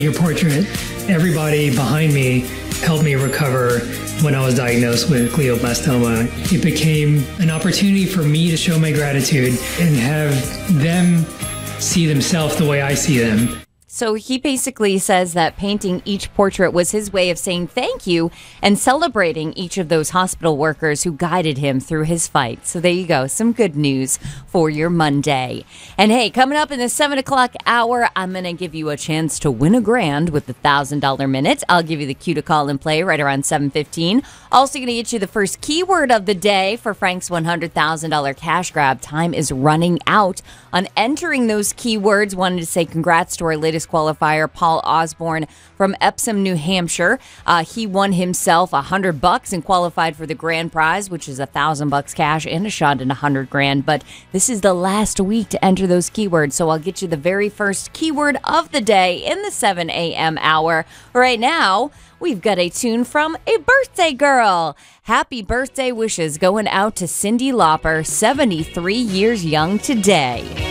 Your portrait, everybody behind me helped me recover when I was diagnosed with glioblastoma. It became an opportunity for me to show my gratitude and have them see themselves the way I see them. So he basically says that painting each portrait was his way of saying thank you and celebrating each of those hospital workers who guided him through his fight. So there you go. Some good news for your Monday. And hey, coming up in the 7 o'clock hour, I'm going to give you a chance to win $1,000 with the $1,000 minute. I'll give you the cue to call and play right around 7:15. Also going to get you the first keyword of the day for Frank's $100,000 cash grab. Time is running out on entering those keywords. Wanted to say congrats to our latest qualifier, Paul Osborne from Epsom, New Hampshire. He won himself $100 and qualified for the grand prize, which is $1,000 cash and a shot at $100,000. But this is the last week to enter those keywords, so I'll get you the very first keyword of the day in the 7 a.m. hour. Right now, we've got a tune from a birthday girl. Happy birthday wishes going out to Cyndi Lauper, 73 years young today.